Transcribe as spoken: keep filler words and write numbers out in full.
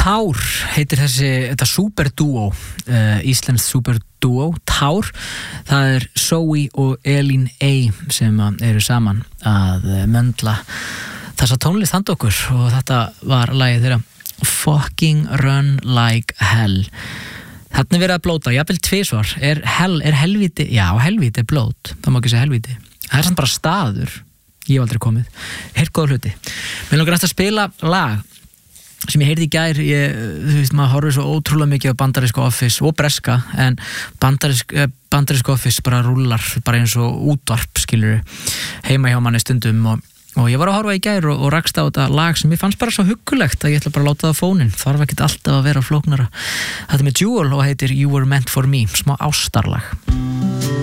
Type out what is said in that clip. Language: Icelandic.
Tár heitir þessi, þetta superdúó, uh, Íslenskt superdúó, Tár. Það er Zoe og Elín A sem eru saman að möndla þessa tónlist handa okkur og þetta var lagið þeirra Fucking Run Like Hell. Þarna er verið að blóta, jafnvel tvisvar. Er, hell, er helvíti, já, helvíti er blót, það má ekki segja helvíti. Það er samt bara staður, ég hef aldrei komið. Heyrt góða hluti. Mér langar eftir að spila lag sem ég heyrði í gær. Ég, þú veist, maður horfir svo ótrúlega mikið á bandarísku Office og breska, en bandarísk, bandarísku Office bara rúllar, bara eins og útvarp, skilur, heima hjá manni stundum og Og ég var að horfa í gær og, og rakst á þetta lag sem ég fannst bara svo huggulegt að ég ætla bara að láta það á fóninn. Þarf ekkert alltaf að vera flóknara. Þetta er með Jewel og heitir You Were Meant For Me, smá ástarlag.